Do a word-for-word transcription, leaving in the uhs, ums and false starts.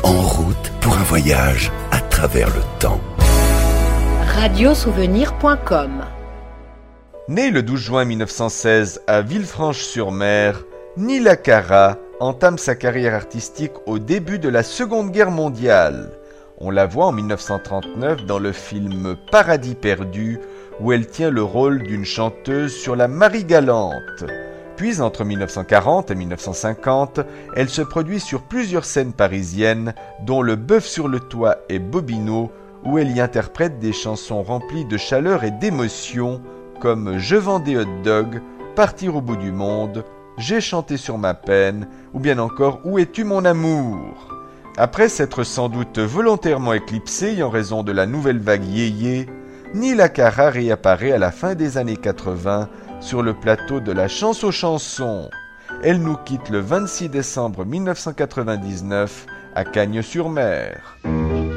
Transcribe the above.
En route pour un voyage à travers le temps. radio souvenir point com. Né le douze juin mille neuf cent seize à Villefranche-sur-Mer, Nila Cara entame sa carrière artistique au début de la Seconde Guerre mondiale. On la voit en mille neuf cent trente-neuf dans le film Paradis perdu, où elle tient le rôle d'une chanteuse sur la Marie Galante. Puis entre mille neuf cent quarante et mille neuf cent cinquante, elle se produit sur plusieurs scènes parisiennes, dont Le Bœuf sur le toit et Bobino, où elle y interprète des chansons remplies de chaleur et d'émotion, comme Je vends des hot dogs, Partir au bout du monde, J'ai chanté sur ma peine, ou bien encore Où es-tu mon amour ? Après s'être sans doute volontairement éclipsée en raison de la nouvelle vague yéyé, Nila Cara réapparaît à la fin des années quatre-vingts sur le plateau de la Chance aux chansons. Elle nous quitte le vingt-six décembre mille neuf cent quatre-vingt-dix-neuf à Cagnes-sur-Mer.